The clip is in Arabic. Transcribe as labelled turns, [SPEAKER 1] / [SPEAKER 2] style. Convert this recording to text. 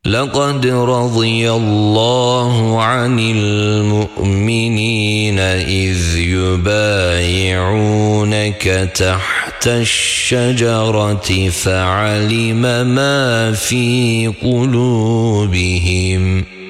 [SPEAKER 1] لقد رضي الله عن المؤمنين إذ يبايعونك تحت الشجرة فعلم ما في قلوبهم